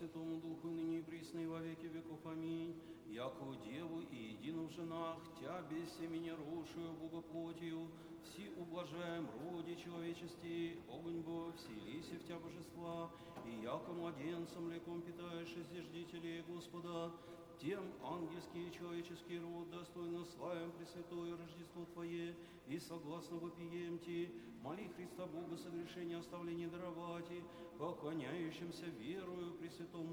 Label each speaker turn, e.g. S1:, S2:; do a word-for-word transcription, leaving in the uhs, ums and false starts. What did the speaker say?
S1: Святому Духу, ныне и присно и во веки веков. Аминь. Яко Деву и едину в женах, Тя без семени рушую богоплотию, все ублажаем роде человечести, огонь Бог, вселися в Тя божества, и яко младенцам леком питаешь изждителей Господа, тем ангельский и человеческий род достойно славим Пресвятое Рождество Твое, и согласно вопием Ти, моли Христа Бога согрешения оставления даровати, поклоняющимся верою Пресвятому